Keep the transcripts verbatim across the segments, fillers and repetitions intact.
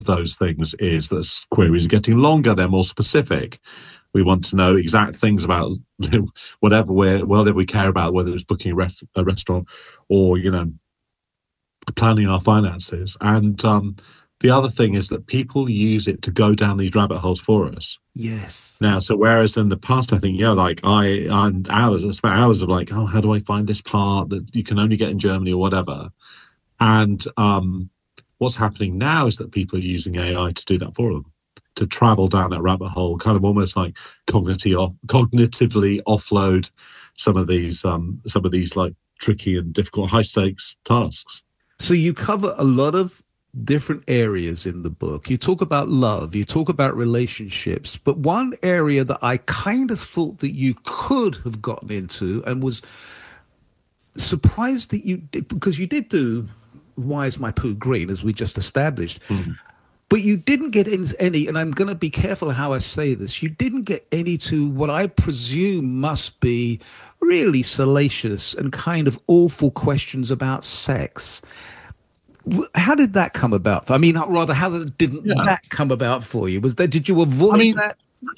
those things is that queries are getting longer, they're more specific. We want to know exact things about whatever we're, whatever we care about, whether it's booking a, ref, a restaurant or, you know, planning our finances. And um, the other thing is that people use it to go down these rabbit holes for us. Yes. Now, so whereas in the past, I think, yeah, like I, I'm hours, I spent hours of like, oh, how do I find this part that you can only get in Germany or whatever? And um, what's happening now is that people are using A I to do that for them, to travel down that rabbit hole, kind of almost like cognitively, cognitively offload some of these, um, some of these like tricky and difficult, high stakes tasks. So you cover a lot of different areas in the book. You talk about love, you talk about relationships, but one area that I kind of thought that you could have gotten into and was surprised that you did, because you did do Why Is My Poo Green, as we just established, mm. but you didn't get into any, and I'm going to be careful how I say this, you didn't get any to what I presume must be really salacious and kind of awful questions about sex. How did that come about? I mean, rather, how didn't yeah. that come about for you? Was that, did you avoid I mean, that?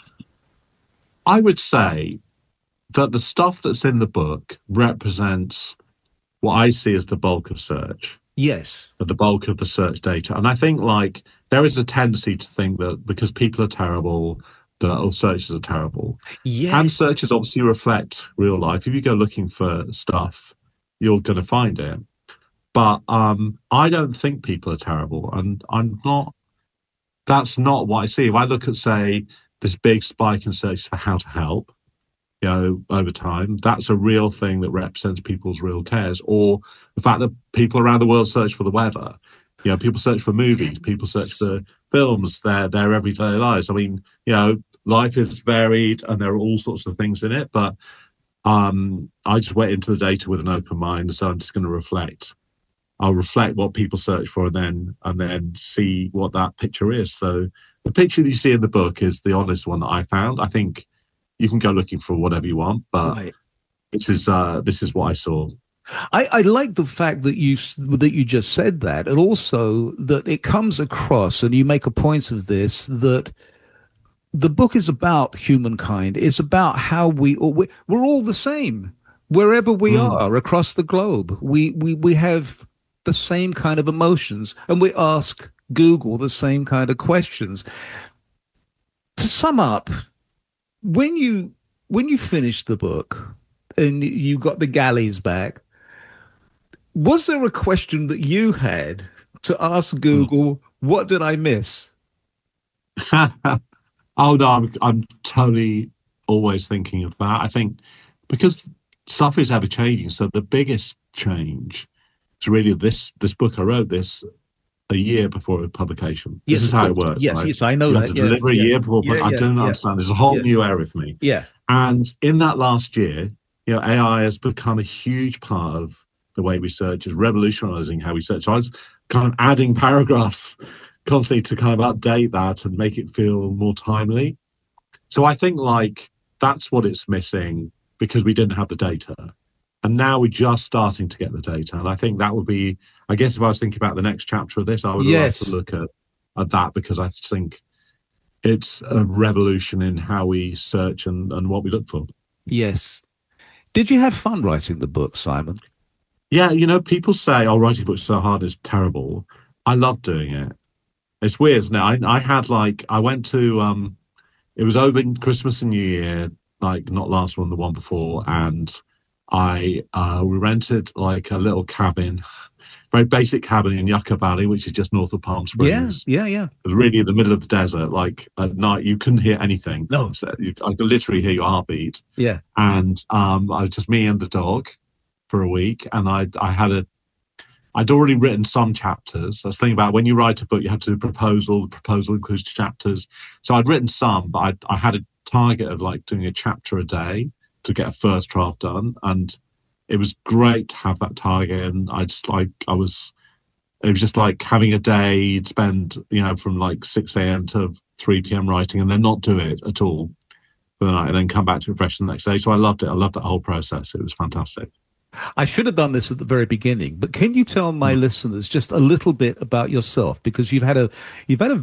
I would say that the stuff that's in the book represents what I see as the bulk of search. Yes. The bulk of the search data. And I think, like, there is a tendency to think that because people are terrible, that all searches are terrible. Yeah. And searches obviously reflect real life. If you go looking for stuff, you're going to find it. But um, I don't think people are terrible, and I'm not. That's not what I see. If I look at, say, this big spike in searches for how to help, you know, over time, that's a real thing that represents people's real cares. Or the fact that people around the world search for the weather. You know, people search for movies, people search for films, their their everyday lives. I mean, you know, life is varied, and there are all sorts of things in it. But um, I just went into the data with an open mind, so I'm just going to reflect. I'll reflect what people search for and then and then see what that picture is. So the picture that you see in the book is the honest one that I found. I think you can go looking for whatever you want, but right. this is uh, this is what I saw. I, I like the fact that you that you just said that, and also that it comes across, and you make a point of this, that the book is about humankind. It's about how we we're, we're all the same wherever we mm. are across the globe. We we we have the same kind of emotions, and we ask Google the same kind of questions. To sum up, when you when you finished the book and you got the galleys back, was there a question that you had to ask Google, what did I miss? Oh, no, I'm, I'm totally always thinking of that. I think because stuff is ever changing, so the biggest change is really this this book. I wrote this a year before publication. Yes, this is how it works. Yes, right? yes, I know you that. have to yes, deliver a yeah. year before. Yeah, I yeah, don't yeah. understand. There's a whole yeah. new era for me. Yeah. And in that last year, you know, A I has become a huge part of the way we search, is revolutionizing how we search. So I was kind of adding paragraphs constantly to kind of update that and make it feel more timely. So I think like that's what it's missing because we didn't have the data. And now we're just starting to get the data. And I think that would be, I guess if I was thinking about the next chapter of this, I would yes. love to look at, at that because I think it's a revolution in how we search and, and what we look for. Yes. Did you have fun writing the book, Simon? Yeah, you know, people say, oh, writing books so hard is terrible. I love doing it. It's weird, isn't it? I, I had like, I went to, um, it was over Christmas and New Year, like not last one, the one before. And I, uh, we rented like a little cabin, very basic cabin in Yucca Valley, which is just north of Palm Springs. Yeah, yeah, yeah. It was really in the middle of the desert. Like at night, you couldn't hear anything. No. So you, I could literally hear your heartbeat. Yeah. And um, I was just me and the dog for a week. And I, I had a, I'd already written some chapters. I was thinking about when you write a book, you have to do a proposal. The proposal includes chapters. So I'd written some, but I, I had a target of like doing a chapter a day to get a first draft done. And it was great to have that target. And I just like, I was, it was just like having a day, you'd spend, you know, from like six a.m. to three p.m. writing and then not do it at all for the night and then come back to it fresh the next day. So I loved it. I loved that whole process. It was fantastic. I should have done this at the very beginning, but can you tell my listeners just a little bit about yourself, because you've had a you've had a